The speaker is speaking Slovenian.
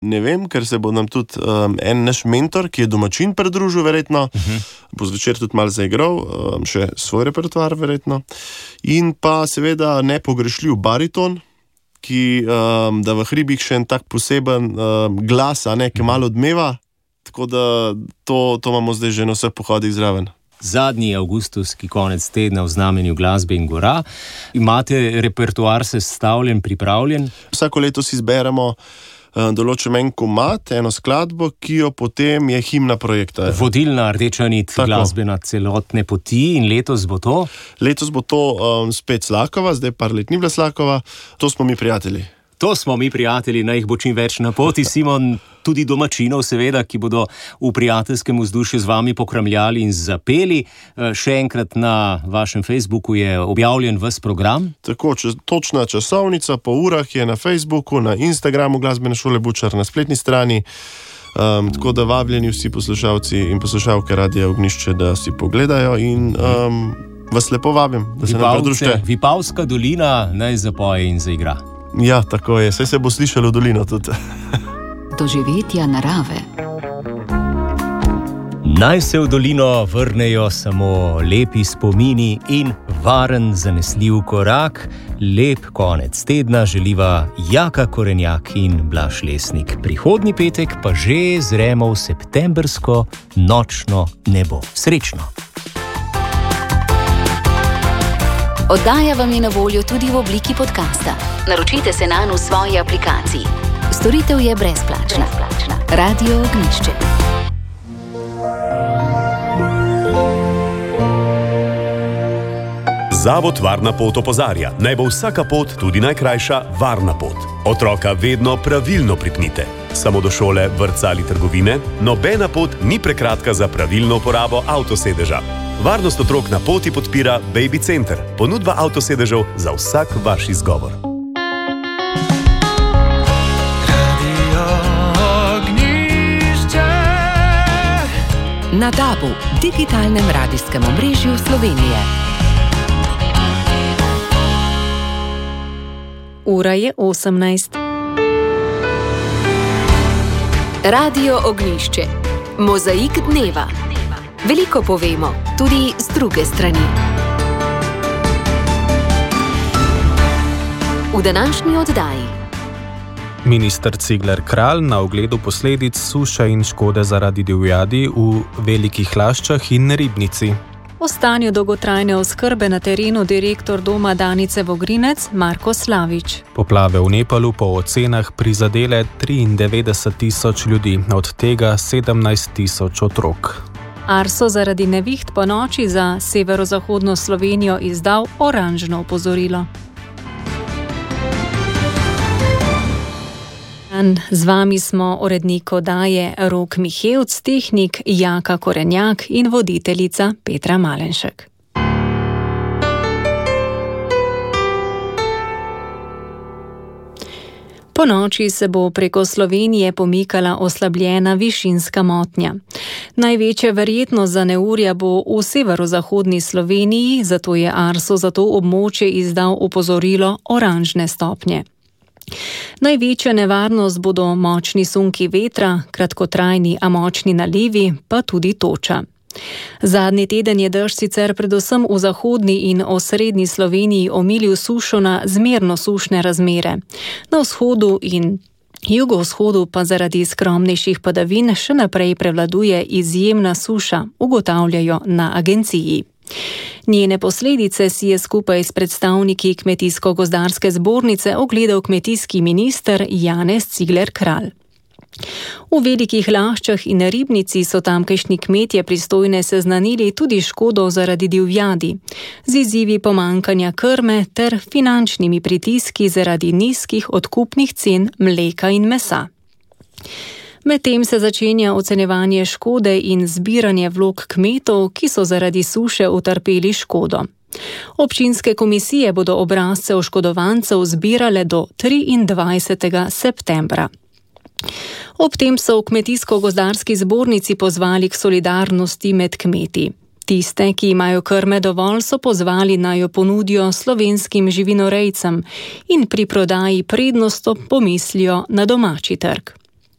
Ne vem, ker se bo nam tudi en naš mentor, ki je domačin, pridružil verjetno. Bo zvečer tudi malo zaigral, še svoj repertoar verjetno. In pa seveda nepogrešljiv bariton, ki da v hribih še en tak poseben glas, ki malo odmeva. Tako da to imamo zdaj že na vseh pohodih zraven. Zadnji avgustovski konec tedna v znamenju glasbe in gora. Imate repertoar sestavljen, pripravljen? Vsako leto si izberemo določen en komad, eno skladbo, ki jo potem je himna projekta. Vodilna rdeča nit glasbena celotne poti in letos bo to? Letos bo to spet Slakova, zdaj par let ni bila Slakova, to smo mi prijatelji. To smo mi prijatelji, naj jih bo čim več na poti, Simon, tudi domačinov seveda, ki bodo v prijateljskem vzdušju z vami pokramljali in zapeli. Še enkrat na vašem Facebooku je objavljen ves program. Tako, točna časovnica po urah je na Facebooku, na Instagramu Glasbene šole Bučar, na spletni strani. Tako da vabljeni vsi poslušalci in poslušalke Radia Ognjišče, da si pogledajo in vas lepo vabim, da se nam pridružite. Vipavska dolina naj zapoje in zaigra. Ja, tako je. Saj se bo slišalo v dolino tudi. Doživetja narave. Naj se v dolino vrnejo samo lepi spomini in varen, zanesljiv korak. Lep konec tedna želiva Jaka Korenjak in Blaž Lesnik. Prihodnji petek pa že zremo v septembersko nočno nebo. Srečno! Oddaja vam je na voljo tudi v obliki podcasta. Naročite se nanj v svoji aplikaciji. Storitev je brezplačna. Radio Ognjišče. Zavod Varna pot opozarja, naj bo vsaka pot, tudi najkrajša, varna pot. Otroka vedno pravilno pripnite. Samo do šole, vrtca ali trgovine, nobena pot ni prekratka za pravilno uporabo avtosedeža. Varnost otrok na poti podpira Baby Center, ponudba avtosedežev za vsak vaš izgovor. Na DAB-u, digitalnem radijskem omrežju Slovenije. Ura je 18. Radio Ognjišče. Mozaik dneva. Veliko povemo, tudi z druge strani. V današnji oddaji. Minister Cigler Kralj na ogledu posledic suše in škode zaradi divjadi v Velikih Laščah in Ribnici. O stanju dolgotrajne oskrbe na terenu direktor doma Danice Vogrinec Marko Slavič. Poplave v Nepalu po ocenah prizadele 93.000 ljudi, od tega 17.000 otrok. Arso zaradi neviht po noči za severozahodno Slovenijo izdal oranžno opozorilo. Z vami smo urednik oddaje Rok Mihevc, tehnik Jaka Korenjak in voditeljica Petra Malenšek. Po noči se bo preko Slovenije pomikala oslabljena višinska motnja. Največja verjetnost za neurja bo v severozahodni Sloveniji, zato je Arso za to območje izdal opozorilo oranžne stopnje. Največja nevarnost bodo močni sunki vetra, kratkotrajni, a močni nalivi, pa tudi toča. Zadnji teden je dež sicer predvsem v zahodni in osrednji Sloveniji omilil sušo na zmerno sušne razmere. Na vzhodu in jugovzhodu pa zaradi skromnejših padavin še naprej prevladuje izjemna suša, ugotavljajo na agenciji. Njene posledice si je skupaj s predstavniki Kmetijsko-gozdarske zbornice ogledal kmetijski minister Janez Cigler Kralj. V Velikih Laščah in Ribnici so tamkajšnji kmetje pristojne seznanili tudi škodo zaradi divjadi, z izzivi pomanjkanja krme ter finančnimi pritiski zaradi nizkih odkupnih cen mleka in mesa. Medtem se začenja ocenjevanje škode in zbiranje vlog kmetov, ki so zaradi suše utrpeli škodo. Občinske komisije bodo obrazce oškodovancev zbirale do 23. septembra. Ob tem so v Kmetijsko-gozdarski zbornici pozvali k solidarnosti med kmeti. Tiste, ki imajo krme dovolj, so pozvali naj jo ponudijo slovenskim živinorejcem in pri prodaji prednostno pomislijo na domači trg.